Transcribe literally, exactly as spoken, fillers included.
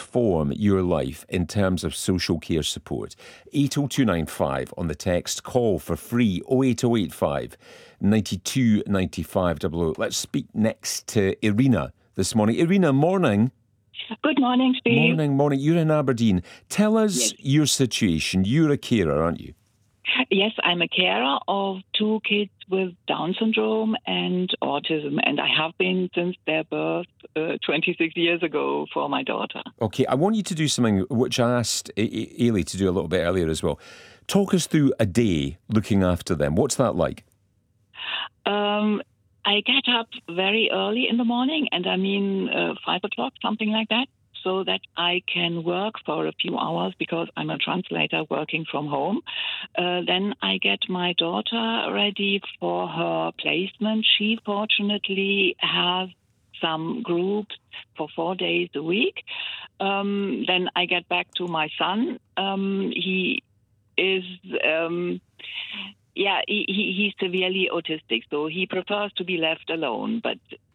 transform your life in terms of social care support? eight oh two nine five on the text. Call for free oh eight oh eight five, nine two nine five double oh. Let's speak next to Irina this morning. Irina, morning. Good morning, Steve. Morning, morning. You're in Aberdeen. Tell us Yes. your situation. You're a carer, aren't you? Yes, I'm a carer of two kids with Down syndrome and autism, and I have been since their birth uh, twenty-six years ago for my daughter. Okay, I want you to do something which I asked Ailey to do a little bit earlier as well. Talk us through a day looking after them. What's that like? Um, I get up very early in the morning, and I mean uh, five o'clock, something like that, so that I can work for a few hours because I'm a translator working from home. Uh, then I get my daughter ready for her placement. She fortunately has some groups for four days a week. Um, then I get back to my son. Um, he is... Um, Yeah, he, he, he's severely autistic, so he prefers to be left alone. But